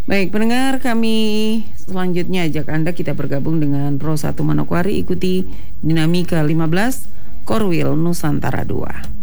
Baik, pendengar, kami selanjutnya ajak Anda kita bergabung dengan Pro 1 Manokwari, ikuti Dinamika 15 Korwil Nusantara 2.